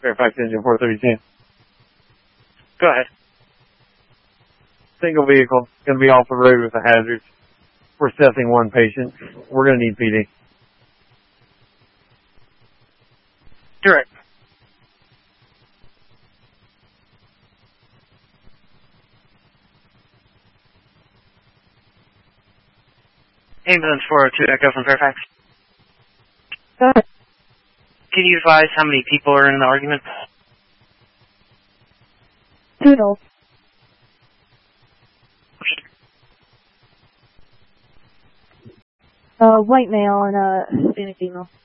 Fairfax Engine 432. Go ahead. Single vehicle, going to be off the road with a hazard. We're assessing one patient. We're going to need PD. Direct. Ambulance 402 Echo from Fairfax. Go ahead. Can you advise how many people are in the argument? 2 adults. White male and a Hispanic female.